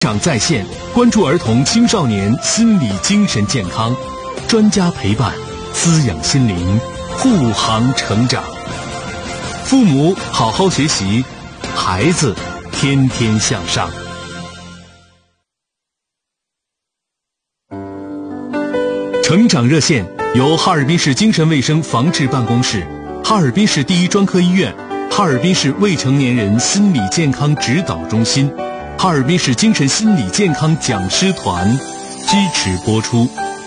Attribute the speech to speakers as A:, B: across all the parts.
A: 长在线，关注儿童青少年心理精神健康，专家陪伴，滋养心灵，护航成长。父母好好学习，孩子天天向上。成长热线由哈尔滨市精神卫生防治办公室、哈尔滨市第一专科医院、哈尔滨市未成年人心理健康指导中心、哈尔滨市精神心理健康讲师团支持播出。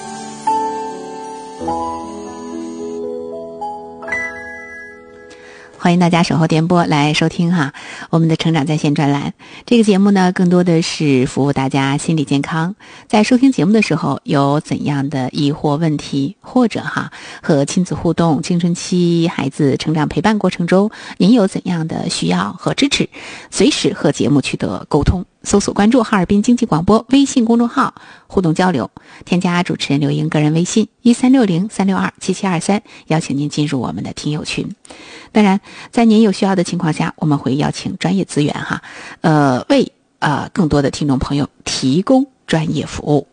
B: 欢迎大家守候电波来收听我们的成长在线专栏。这个节目呢，更多的是服务大家心理健康。在收听节目的时候，有怎样的疑惑问题，或者和亲子互动、青春期孩子成长陪伴过程中，您有怎样的需要和支持，随时和节目取得沟通。搜索关注哈尔滨经济广播微信公众号互动交流，添加主持人刘英个人微信1360-362-7723，邀请您进入我们的听友群。当然在您有需要的情况下，我们会邀请专业资源为更多的听众朋友提供专业服务。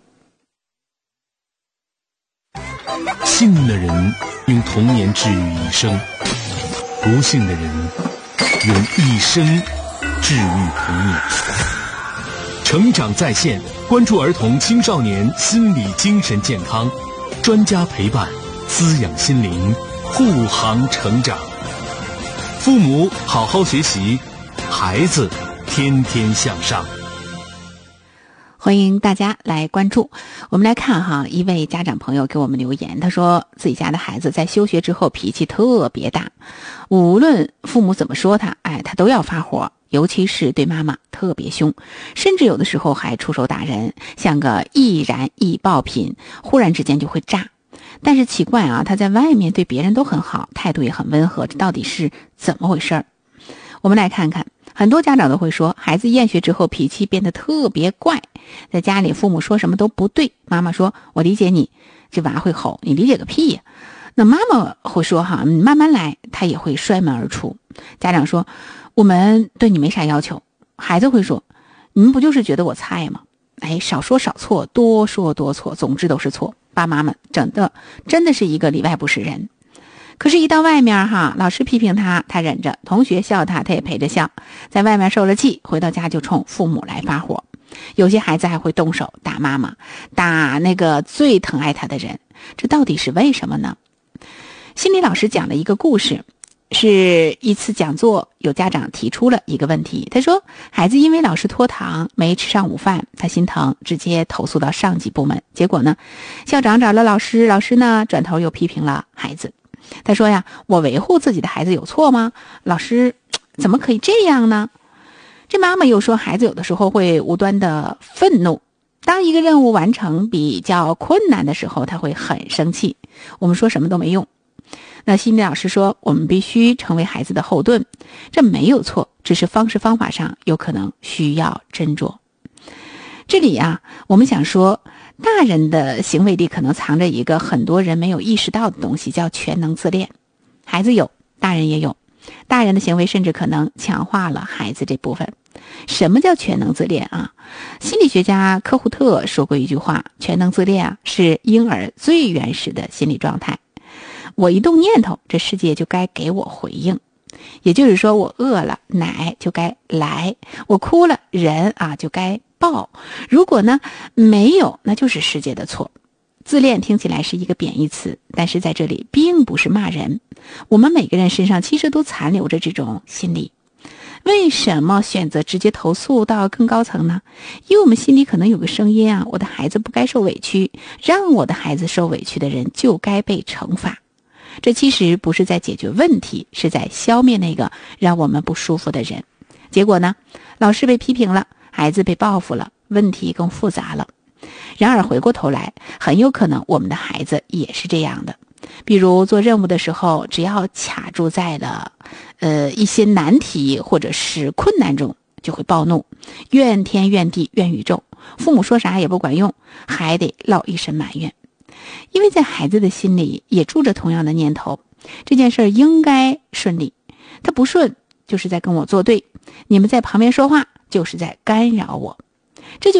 A: 幸运的人用童年治愈一生，不幸的人用一生治愈童年。成长在线，关注儿童青少年心理精神健康，专家陪伴，滋养心灵，护航成长。父母好好学习，孩子天天向上。
B: 欢迎大家来关注。我们来看一位家长朋友给我们留言，他说自己家的孩子在休学之后脾气特别大，无论父母怎么说他都要发火，尤其是对妈妈特别凶，甚至有的时候还出手打人，像个易燃易爆品，忽然之间就会炸。但是奇怪他在外面对别人都很好，态度也很温和，这到底是怎么回事？我们来看看，很多家长都会说，孩子厌学之后脾气变得特别怪，在家里父母说什么都不对，妈妈说我理解你，这娃会吼，你理解个屁呀。那妈妈会说你慢慢来，他也会摔门而出。家长说我们对你没啥要求，孩子会说你们不就是觉得我菜吗？少说少错，多说多错，总之都是错。爸妈们真的是一个里外不是人。可是一到外面老师批评他，他忍着，同学笑他，他也陪着笑，在外面受了气，回到家就冲父母来发火。有些孩子还会动手打妈妈，打那个最疼爱他的人，这到底是为什么呢？心理老师讲了一个故事，是一次讲座，有家长提出了一个问题，他说孩子因为老师拖堂没吃上午饭，他心疼，直接投诉到上级部门。结果呢，校长找了老师，老师呢转头又批评了孩子。他说我维护自己的孩子有错吗？老师怎么可以这样呢？这妈妈又说，孩子有的时候会无端的愤怒，当一个任务完成比较困难的时候，他会很生气。我们说什么都没用。那心理老师说，我们必须成为孩子的后盾，这没有错，只是方式方法上有可能需要斟酌。这里我们想说，大人的行为里可能藏着一个很多人没有意识到的东西，叫全能自恋。孩子有，大人也有，大人的行为甚至可能强化了孩子这部分。什么叫全能自恋心理学家科胡特说过一句话，全能自恋是婴儿最原始的心理状态。我一动念头，这世界就该给我回应。也就是说，我饿了，奶就该来；我哭了，人就该抱。如果呢没有，那就是世界的错。自恋听起来是一个贬义词，但是在这里并不是骂人。我们每个人身上其实都残留着这种心理。为什么选择直接投诉到更高层呢？因为我们心里可能有个声音我的孩子不该受委屈，让我的孩子受委屈的人就该被惩罚。这其实不是在解决问题，是在消灭那个让我们不舒服的人。结果呢，老师被批评了，孩子被报复了，问题更复杂了。然而回过头来，很有可能我们的孩子也是这样的。比如做任务的时候，只要卡住在了一些难题或者是困难中，就会暴怒，怨天怨地怨宇宙，父母说啥也不管用，还得落一身埋怨。因为在孩子的心里也住着同样的念头，这件事应该顺利，他不顺就是在跟我作对，你们在旁边说话就是在干扰我。 这就